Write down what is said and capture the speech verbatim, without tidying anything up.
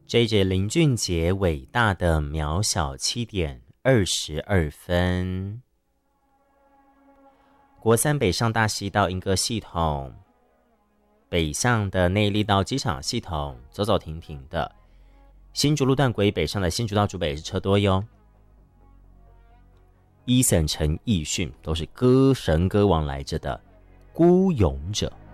J J 林俊杰伟大的渺小七点二十二分。国三北上大溪到莺歌系统，北向的内坜到机场系统走走停停的。新竹路段轨北上的新竹到竹北也是车多哟。Eason 陈奕迅都是歌神歌王来着的，孤勇者。